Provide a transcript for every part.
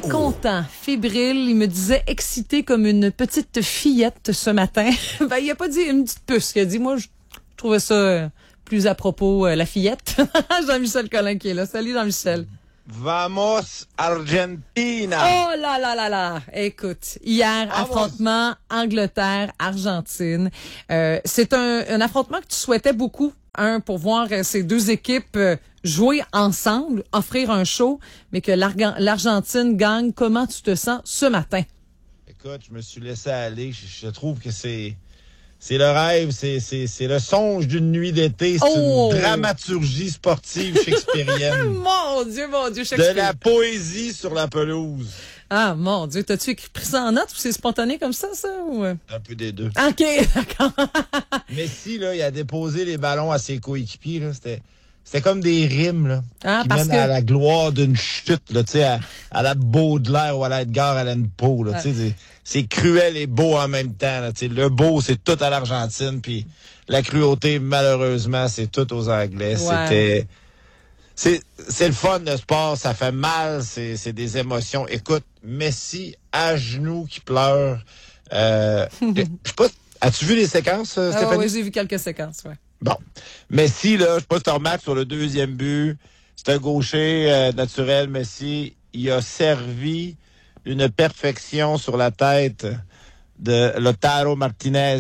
content, fébrile. Il me disait excité comme une petite fillette ce matin. Ben, il a pas dit une petite puce. Il a dit, moi, je trouvais ça plus à propos, la fillette. Jean-Michel Collin qui est là. Salut, Jean-Michel. Vamos Argentina! Oh là là là là! Écoute, hier, affrontement Angleterre-Argentine. C'est un affrontement que tu souhaitais beaucoup. Pour voir ces deux équipes jouer ensemble, offrir un show, mais que l'Argentine gagne. Comment tu te sens ce matin? Écoute, je me suis laissé aller. Je trouve que c'est le rêve, c'est le songe d'une nuit d'été. C'est une dramaturgie sportive shakespearienne. Mon Dieu, Shakespeare. De la poésie sur la pelouse. Ah, mon Dieu, t'as-tu pris ça en note ou c'est spontané comme ça, ou? Un peu des deux. OK, d'accord. Messi, là, il a déposé les ballons à ses coéquipiers, là. C'était comme des rimes, là. Qui mènent à la gloire d'une chute, là, tu sais, à la Baudelaire ou à la Edgar Allan Poe, là, tu sais. C'est cruel et beau en même temps, là, tu sais. Le beau, c'est tout à l'Argentine, puis la cruauté, malheureusement, c'est tout aux Anglais. Ouais. C'est le fun, le sport, ça fait mal, c'est des émotions. Écoute, Messi, à genoux, qui pleure. Je sais pas, as-tu vu les séquences, Stéphanie? Oui, j'ai vu quelques séquences, ouais. Bon. Messi, là, je sais pas si tu remarques sur le deuxième but, c'est un gaucher naturel, Messi. Il a servi une perfection sur la tête de Lautaro Martinez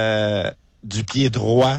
du pied droit.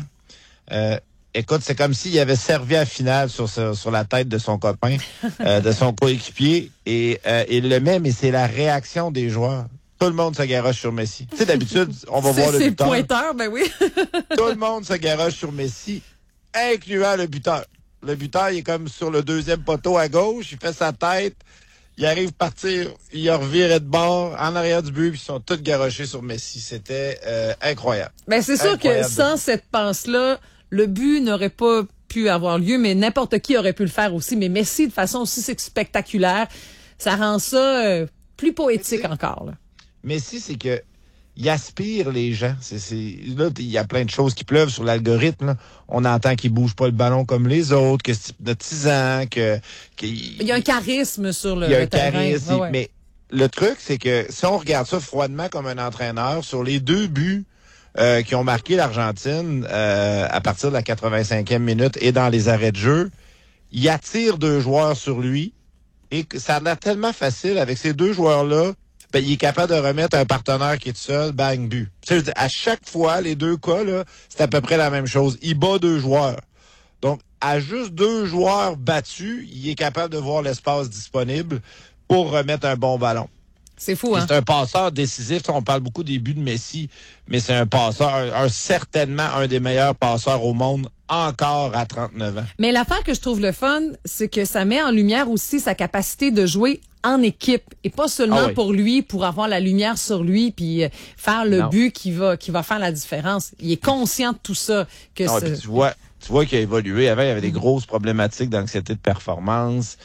Écoute, c'est comme s'il avait servi à la finale sur la tête de son copain, de son coéquipier. Et il le met, mais c'est la réaction des joueurs. Tout le monde se garoche sur Messi. Tu sais, d'habitude, on va voir le buteur. C'est le pointeur, ben oui. Tout le monde se garoche sur Messi, incluant le buteur. Le buteur, il est comme sur le deuxième poteau à gauche, il fait sa tête, il arrive à partir, il a reviré de bord, en arrière du but, puis ils sont tous garochés sur Messi. C'était incroyable. Ben c'est sûr que sans cette passe-là, le but n'aurait pas pu avoir lieu, mais n'importe qui aurait pu le faire aussi. Mais Messi, de façon aussi spectaculaire, ça rend ça plus poétique encore, là. Messi, c'est que il aspire les gens. Là, il y a plein de choses qui pleuvent sur l'algorithme, là. On entend qu'il bouge pas le ballon comme les autres, que c'est hypnotisant, il y a un charisme sur le terrain. Il y a un charisme, ouais. Mais le truc, c'est que si on regarde ça froidement comme un entraîneur, sur les deux buts qui ont marqué l'Argentine à partir de la 85e minute et dans les arrêts de jeu, il attire deux joueurs sur lui et ça a l'air tellement facile avec ces deux joueurs-là. Ben, il est capable de remettre un partenaire qui est seul, bang, but. À chaque fois, les deux cas, là, c'est à peu près la même chose. Il bat deux joueurs. Donc, à juste deux joueurs battus, il est capable de voir l'espace disponible pour remettre un bon ballon. C'est fou, hein? C'est un passeur décisif. On parle beaucoup des buts de Messi, mais c'est un passeur, certainement un des meilleurs passeurs au monde encore à 39 ans. Mais l'affaire que je trouve le fun, c'est que ça met en lumière aussi sa capacité de jouer en équipe et pas seulement pour lui, pour avoir la lumière sur lui puis faire le but qui va faire la différence. Il est conscient de tout ça. Tu vois qu'il a évolué. Avant, il y avait des grosses problématiques d'anxiété de performance.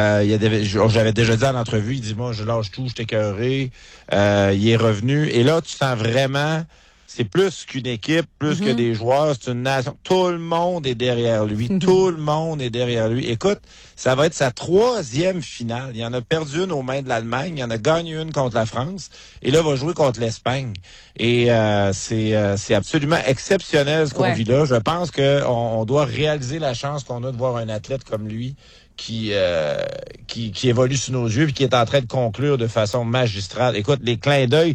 J'avais déjà dit en entrevue, il dit, moi, je lâche tout, je suis écœuré. Il est revenu. Et là, tu sens vraiment, c'est plus qu'une équipe, plus que des joueurs, c'est une nation. Tout le monde est derrière lui. Tout le monde est derrière lui. Écoute, ça va être sa 3e finale. Il en a perdu une aux mains de l'Allemagne. Il en a gagné une contre la France. Et là, il va jouer contre l'Espagne. Et c'est absolument exceptionnel ce qu'on vit là. Je pense qu'on doit réaliser la chance qu'on a de voir un athlète comme lui qui évolue sous nos yeux et qui est en train de conclure de façon magistrale. Écoute, les clins d'œil,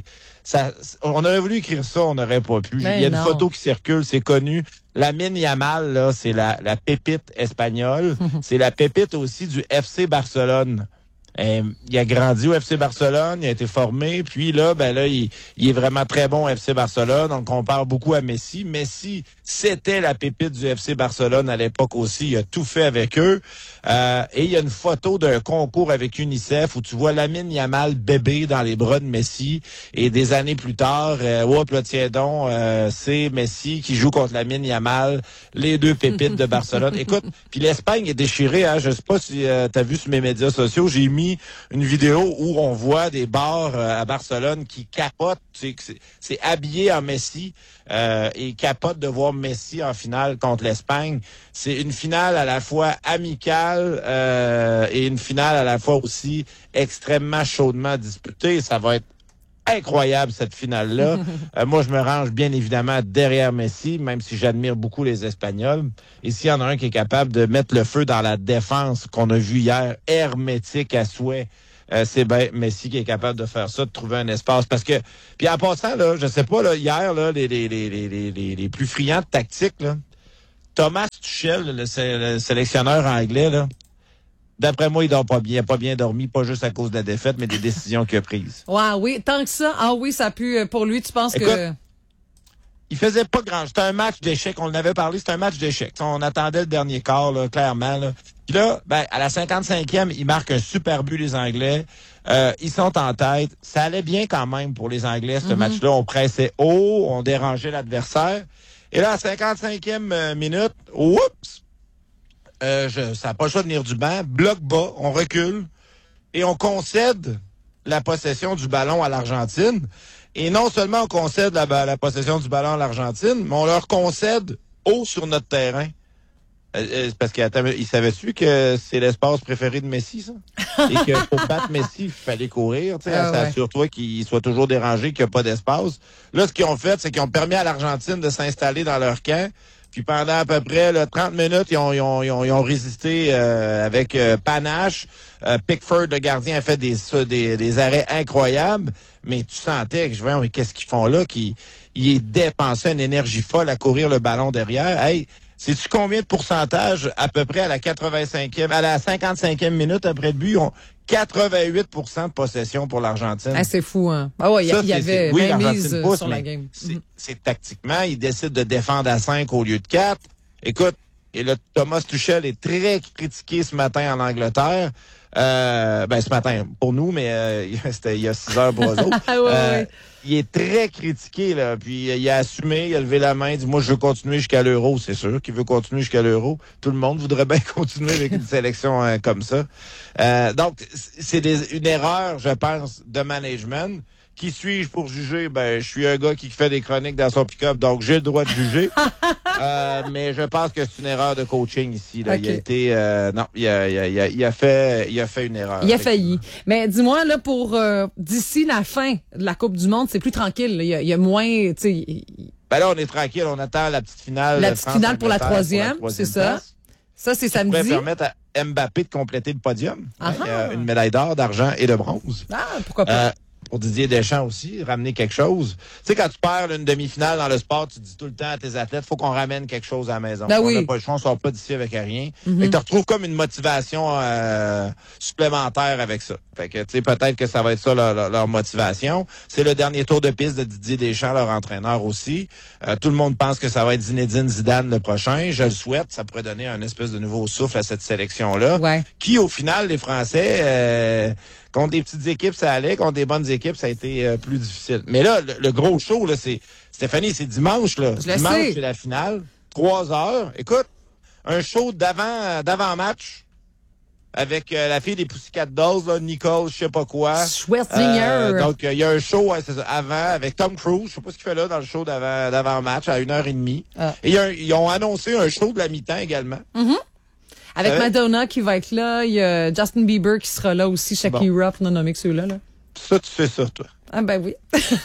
on aurait voulu écrire ça, on n'aurait pas pu. Il y a une photo qui circule, c'est connu. Lamine Yamal, là, c'est la pépite espagnole. C'est la pépite aussi du FC Barcelone. Il a grandi au FC Barcelone, il a été formé, puis là, il est vraiment très bon au FC Barcelone. On le compare beaucoup à Messi. Messi, c'était la pépite du FC Barcelone à l'époque aussi. Il a tout fait avec eux. Et il y a une photo d'un concours avec UNICEF où tu vois Lamine Yamal bébé dans les bras de Messi. Et des années plus tard, tiens donc, c'est Messi qui joue contre Lamine Yamal, les deux pépites de Barcelone. Écoute, puis l'Espagne est déchirée. Hein, je sais pas si t'as vu sur mes médias sociaux, j'ai mis mis une vidéo où on voit des bars à Barcelone qui capotent. C'est habillé en Messi et capotent de voir Messi en finale contre l'Espagne. C'est une finale à la fois amicale et une finale à la fois aussi extrêmement chaudement disputée. Ça va être incroyable, cette finale-là. Moi, je me range bien évidemment derrière Messi, même si j'admire beaucoup les Espagnols. Et s'il y en a un qui est capable de mettre le feu dans la défense qu'on a vu hier, hermétique à souhait, c'est bien Messi qui est capable de faire ça, de trouver un espace. Parce que, puis en passant, là, je sais pas, là, hier, là, les plus friands de tactique, là, Thomas Tuchel, le sélectionneur anglais, là, d'après moi, il dort pas bien. Il n'a pas bien dormi, pas juste à cause de la défaite, mais des décisions qu'il a prises. Ouais, oui, tant que ça. Ah oui, ça a pu, pour lui, tu penses que... Il faisait pas grand. C'était un match d'échecs. On en avait parlé, c'était un match d'échecs. On attendait le dernier quart, là, clairement. Là. Puis là, à la 55e, ils marquent un super but, les Anglais. Ils sont en tête. Ça allait bien quand même pour les Anglais, ce match-là. On pressait haut, on dérangeait l'adversaire. Et là, à la 55e minute, oups! Ça n'a pas le choix de venir du banc. Bloc bas, on recule et on concède la possession du ballon à l'Argentine. Et non seulement on concède la possession du ballon à l'Argentine, mais on leur concède haut sur notre terrain. Parce qu'ils savaient-tu que c'est l'espace préféré de Messi, ça? Et que pour battre Messi, il fallait courir. Assure-toi qu'il soit toujours dérangé, qu'il n'y a pas d'espace. Là, ce qu'ils ont fait, c'est qu'ils ont permis à l'Argentine de s'installer dans leur camp. Puis pendant à peu près 30 minutes, ils ont résisté avec panache. Pickford, le gardien, a fait des arrêts incroyables. Mais tu sentais que je vois, mais qu'est-ce qu'ils font là? Ils dépensaient une énergie folle à courir le ballon derrière. Hey, sais-tu combien de pourcentage à peu près à la 55e minute après le but? Ils ont 88 % de possession pour l'Argentine. Ah, c'est fou, hein? Ah ouais, il y avait même mise sur la game. C'est tactiquement, ils décident de défendre à 5 au lieu de 4. Écoute, et là, Thomas Tuchel est très critiqué ce matin en Angleterre. Ce matin, pour nous, mais c'était il y a 6 heures pour eux autres. ouais. Il est très critiqué, là. Puis il a assumé, il a levé la main, il dit, moi, je veux continuer jusqu'à l'Euro. C'est sûr qu'il veut continuer jusqu'à l'Euro. Tout le monde voudrait bien continuer avec une sélection comme ça. Donc, c'est une erreur, je pense, de management. Qui suis-je pour juger? Je suis un gars qui fait des chroniques dans son pick-up, donc j'ai le droit de juger. Mais je pense que c'est une erreur de coaching ici. Là. Okay. Il a fait une erreur. Il a failli. Mais dis-moi, là, pour d'ici la fin de la Coupe du Monde, c'est plus tranquille. Il y a moins, tu sais. Là, on est tranquille. On attend la petite finale. La petite finale pour la troisième, c'est ça. Ça, c'est samedi. Ça pourrait permettre à Mbappé de compléter le podium. Une médaille d'or, d'argent et de bronze. Ah, pourquoi pas? Pour Didier Deschamps aussi, ramener quelque chose. Tu sais, quand tu perds une demi-finale dans le sport, tu dis tout le temps à tes athlètes, faut qu'on ramène quelque chose à la maison. Ben on oui. n'a pas le choix, on sort pas d'ici avec rien. Et tu retrouves comme une motivation supplémentaire avec ça. Fait que, tu sais, peut-être que ça va être ça leur motivation. C'est le dernier tour de piste de Didier Deschamps, leur entraîneur aussi. Tout le monde pense que ça va être Zinedine Zidane le prochain. Je le souhaite. Ça pourrait donner un espèce de nouveau souffle à cette sélection-là. Ouais. Qui, au final, les Français... contre des petites équipes, ça allait. Contre des bonnes équipes, ça a été plus difficile. Mais là, le gros show, là, c'est... Stéphanie, c'est dimanche, là. Dimanche, c'est la finale. 3 heures. Écoute, un show d'avant-match avec la fille des Pussycat Dolls, là, Nicole, je sais pas quoi. Schwarzenegger. Donc, il y a un show avant avec Tom Cruise. Je sais pas ce qu'il fait là dans le show d'avant-match à 1h30. Et ils ont annoncé un show de la mi-temps également. Avec Madonna qui va être là, il y a Justin Bieber qui sera là aussi, Shakira, pour ne nommer que ceux-là. Là. Ça, tu fais ça, toi. Ah ben oui.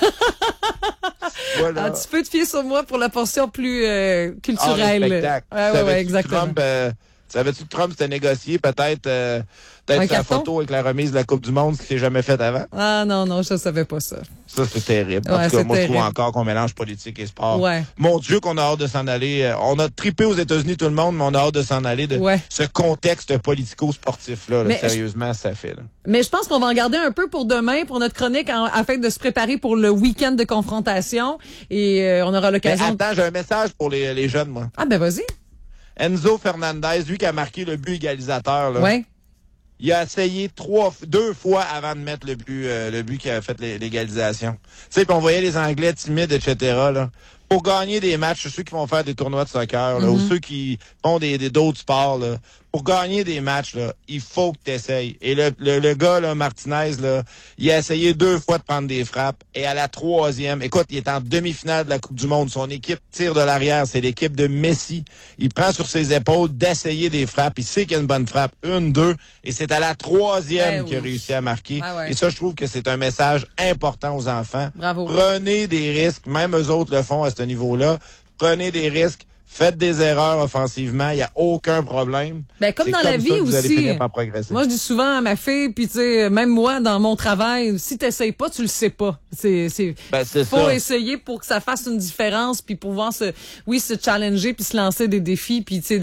Voilà. Alors, tu peux te fier sur moi pour la portion plus culturelle. Ouais, exactement. Savais-tu que Trump s'était négocié peut-être sa photo avec la remise de la Coupe du Monde, ce qui s'est jamais fait avant? Ah non, je savais pas ça. Ça, c'est terrible. En tout cas, moi, je trouve encore qu'on mélange politique et sport. Ouais. Mon Dieu, qu'on a hâte de s'en aller. On a trippé aux États-Unis, tout le monde, mais on a hâte de s'en aller de ce contexte politico-sportif-là. Sérieusement, ça fait. Là. Mais je pense qu'on va en garder un peu pour demain, pour notre chronique, afin de se préparer pour le week-end de confrontation. Et on aura l'occasion... Attends, j'ai un message pour les jeunes, moi. Ah ben vas-y. Enzo Fernandez, lui qui a marqué le but égalisateur, là. Ouais. Il a essayé 2 fois avant de mettre le but qui a fait l'égalisation. Tu sais, puis on voyait les Anglais timides, etc., là. Pour gagner des matchs, ceux qui vont faire des tournois de soccer, là, ou ceux qui font d'autres sports, là, pour gagner des matchs, là, il faut que tu essayes. Et le gars, là, Martinez, là, il a essayé 2 fois de prendre des frappes. Et à la 3e, écoute, il est en demi-finale de la Coupe du Monde. Son équipe tire de l'arrière. C'est l'équipe de Messi. Il prend sur ses épaules d'essayer des frappes. Il sait qu'il y a une bonne frappe. 1, 2. Et c'est à la 3e qu'il a réussi à marquer. Et ça, je trouve que c'est un message important aux enfants. Bravo. Prenez des risques. Même eux autres le font à ce niveau-là. Prenez des risques. Faites des erreurs offensivement, il n'y a aucun problème. Ben, comme dans la vie aussi. Vous allez finir par progresser. Moi, je dis souvent à ma fille, puis tu sais, même moi, dans mon travail, si t'essayes pas, tu le sais pas. Faut essayer pour que ça fasse une différence, puis pouvoir se challenger, puis se lancer des défis, puis tu sais,